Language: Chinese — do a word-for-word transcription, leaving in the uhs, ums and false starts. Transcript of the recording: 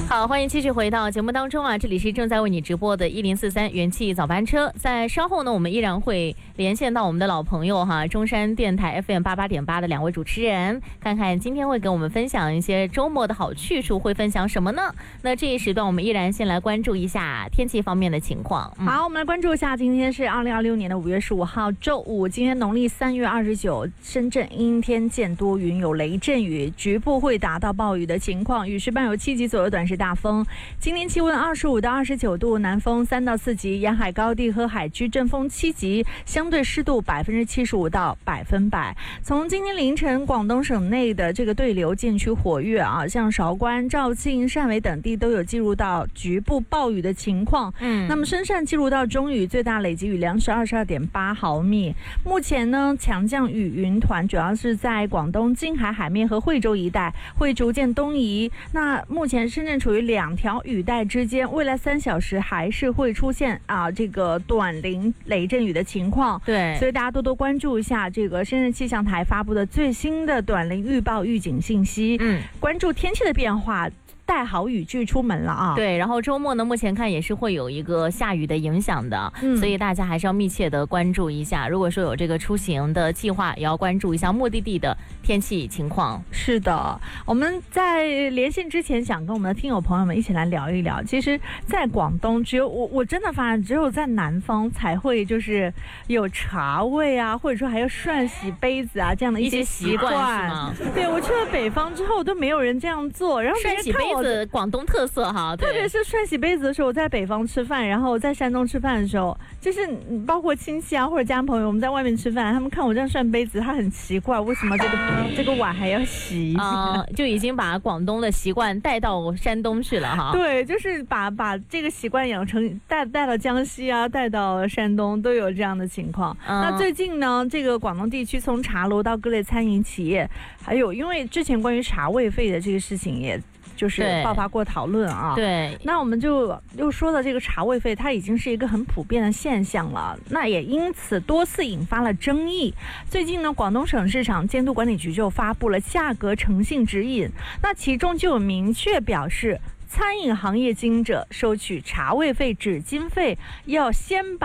好，欢迎继续回到节目当中啊！这里是正在为你直播的一零四三元气早班车。在稍后呢，我们依然会连线到我们的老朋友哈，中山电台 F M 八八点八的两位主持人，看看今天会跟我们分享一些周末的好去处，会分享什么呢？那这一时段我们依然先来关注一下天气方面的情况。 嗯、好，我们来关注一下，今天是二零二六年的五月十五号，周五。今天农历三月二十九，深圳阴天见多云，有雷阵雨，局部会达到暴雨的情况，雨势伴有七级左右短时大风。今天气温二十五到二十九度，南风三到四级，沿海高地和海区阵风七级，相对湿度百分之七十五到百分百。从今天凌晨，广东省内的这个对流渐趋活跃啊，像韶关、肇庆、汕尾等地都有进入到局部暴雨的情况。嗯，那么深汕进入到中雨，最大累积雨量是二十二点八毫米。目前呢，强降雨云团主要是在广东金海海面和惠州一带，会逐渐东移。那目前深圳处于两条雨带之间，未来三小时还是会出现啊这个短淋雷阵雨的情况。 对， 所以大家多多关注一下这个深圳气象台发布的最新的短淋预报预警信息。嗯，关注天气的变化，带好雨具出门了啊！ 对，然后周末呢，目前看也是会有一个下雨的影响的，嗯、所以大家还是要密切的关注一下。如果说有这个出行的计划，也要关注一下目的地的天气情况。 是的，我们在连线之前，想跟我们的听友朋友们一起来聊一聊。其实，在广东，只有我我真的发现，只有在南方才会就是有茶味啊，或者说还有涮洗杯子啊这样的一些习惯。 是吗？ 对，我去了北方之后，都没有人这样做。然后涮洗杯子广东特色哈， 特别是涮洗杯子的时候，我在北方吃饭，然后在山东吃饭的时候，就是包括亲戚啊或者家人朋友，我们在外面吃饭，他们看我这样涮杯子，他很奇怪，为什么这个这个碗还要洗啊、呃？就已经把广东的习惯带到山东去了哈。 对，就是把把这个习惯养成带带到江西啊，带到山东都有这样的情况。嗯、那最近呢，这个广东地区从茶楼到各类餐饮企业，还有因为之前关于茶位费的这个事情也。就是爆发过讨论啊， 对， 那我们就又说到这个茶位费，它已经是一个很普遍的现象了，那也因此多次引发了争议。最近呢，广东省市场监督管理局就发布了价格诚信指引，那其中就有明确表示，餐饮行业经营者收取茶位费、纸巾费要先把